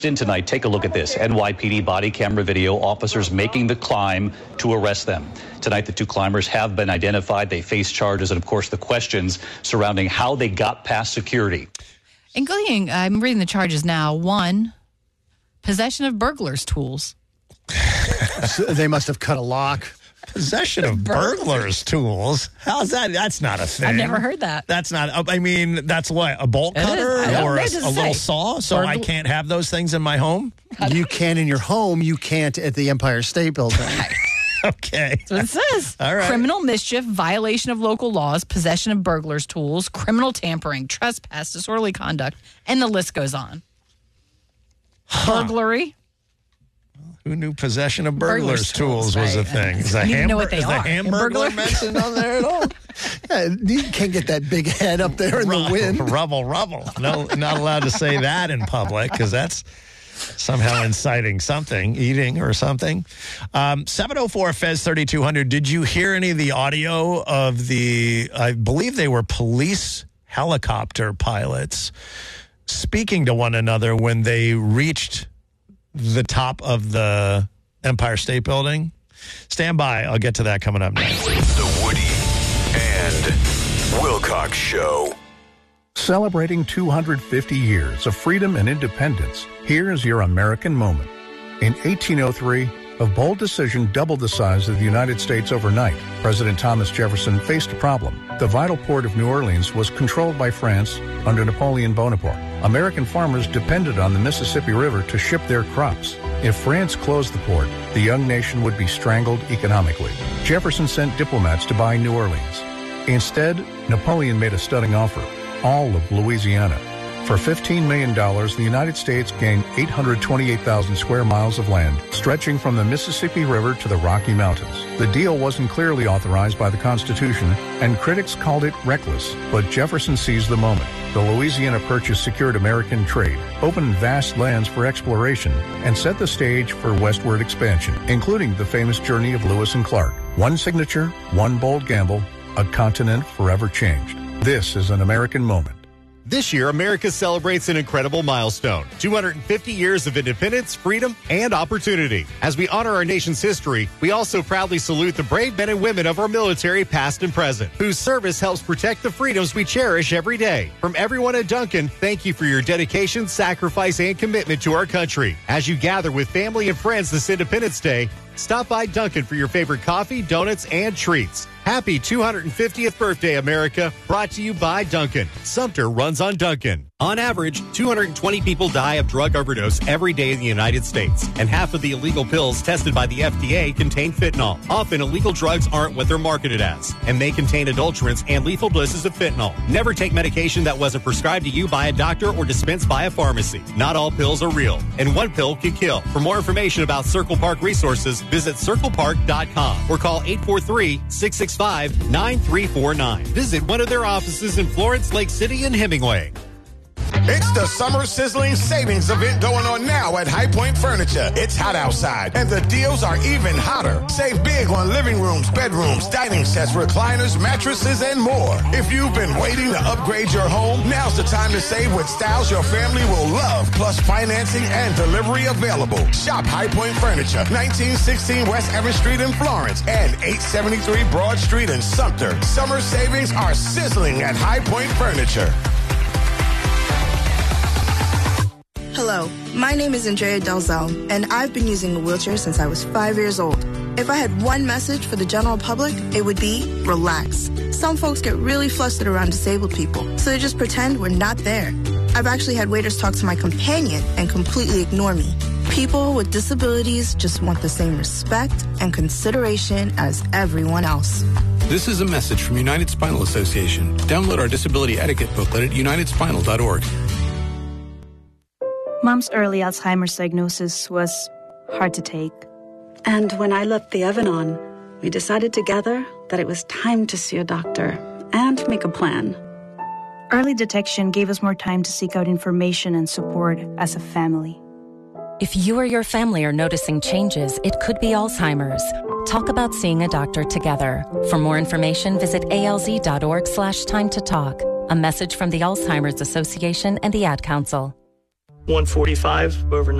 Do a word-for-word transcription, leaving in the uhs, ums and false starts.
In tonight, take a look at this. N Y P D body camera video, officers making the climb to arrest them. Tonight, the two climbers have been identified. They face charges and, of course, the questions surrounding how they got past security. Including, I'm reading the charges now. One, possession of burglars' tools. They must have cut a lock. Possession of burglars' tools? How's that? That's not a thing. I've never heard that. That's not, I mean, that's what, a bolt It cutter is. I or a, don't know a what to little say. saw? So Burgl- I can't have those things in my home? You can in your home. You can't at the Empire State Building. Okay. That's what it says. All right. Criminal mischief, violation of local laws, possession of burglars' tools, criminal tampering, trespass, disorderly conduct, and the list goes on. Huh. Burglary. Who knew possession of burglars', Burglars' tools, tools, was a right. thing? Is, You the need to know what Hamburg- they is the are. Hamburglar Hamburglar? mentioned on there at all? Yeah, you can't get that big head up there in the wind. Rubble, rubble. No, not allowed to say that in public because that's somehow inciting something, eating or something. Um, seven oh four Fez thirty-two hundred. Did you hear any of the audio of the, I believe they were police helicopter pilots speaking to one another when they reached the top of the Empire State Building? Stand by. I'll get to that coming up next. The Woody and Wilcox Show. Celebrating two hundred fifty years of freedom and independence, here's your American moment. In eighteen oh three, a bold decision doubled the size of the United States overnight. President Thomas Jefferson faced a problem. The vital port of New Orleans was controlled by France under Napoleon Bonaparte. American farmers depended on the Mississippi River to ship their crops. If France closed the port, the young nation would be strangled economically. Jefferson sent diplomats to buy New Orleans. Instead, Napoleon made a stunning offer, all of Louisiana. For fifteen million dollars, the United States gained eight hundred twenty-eight thousand square miles of land, stretching from the Mississippi River to the Rocky Mountains. The deal wasn't clearly authorized by the Constitution, and critics called it reckless, but Jefferson seized the moment. The Louisiana Purchase secured American trade, opened vast lands for exploration, and set the stage for westward expansion, including the famous journey of Lewis and Clark. One signature, one bold gamble, a continent forever changed. This is an American moment. This year, America celebrates an incredible milestone. two hundred fifty years of independence, freedom, and opportunity. As we honor our nation's history, we also proudly salute the brave men and women of our military, past and present, whose service helps protect the freedoms we cherish every day. From everyone at Dunkin', thank you for your dedication, sacrifice, and commitment to our country. As you gather with family and friends this Independence Day, stop by Dunkin' for your favorite coffee, donuts, and treats. Happy two hundred fiftieth birthday, America. Brought to you by Dunkin'. Sumter runs on Dunkin'. On average, two hundred twenty people die of drug overdose every day in the United States, and half of the illegal pills tested by the F D A contain fentanyl. Often, illegal drugs aren't what they're marketed as, and may contain adulterants and lethal doses of fentanyl. Never take medication that wasn't prescribed to you by a doctor or dispensed by a pharmacy. Not all pills are real, and one pill can kill. For more information about Circle Park resources, visit circle park dot com or call eight four three, six six five, nine three four nine. Visit one of their offices in Florence, Lake City, and Hemingway. It's the Summer Sizzling Savings event going on now at High Point Furniture. It's hot outside, and the deals are even hotter. Save big on living rooms, bedrooms, dining sets, recliners, mattresses, and more. If you've been waiting to upgrade your home, now's the time to save with styles your family will love, plus financing and delivery available. Shop High Point Furniture, nineteen sixteen West Evans Street in Florence and eight seventy-three Broad Street in Sumter. Summer savings are sizzling at High Point Furniture. Hello, my name is Andrea Dalzell, and I've been using a wheelchair since I was five years old. If I had one message for the general public, it would be relax. Some folks get really flustered around disabled people, so they just pretend we're not there. I've actually had waiters talk to my companion and completely ignore me. People with disabilities just want the same respect and consideration as everyone else. This is a message from United Spinal Association. Download our disability etiquette booklet at united spinal dot org. Mom's early Alzheimer's diagnosis was hard to take. And when I left the oven on, we decided together that it was time to see a doctor and make a plan. Early detection gave us more time to seek out information and support as a family. If you or your family are noticing changes, it could be Alzheimer's. Talk about seeing a doctor together. For more information, visit alz.org slash time to talk. A message from the Alzheimer's Association and the Ad Council. one forty-five over